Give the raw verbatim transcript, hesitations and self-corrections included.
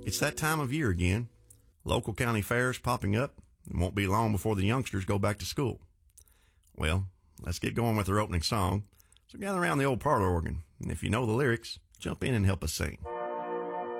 It's that time of year again. Local county fairs popping up. It won't be long before the youngsters go back to school. Well, let's get going with our opening song. So gather around the old parlor organ, and if you know the lyrics, jump in and help us sing.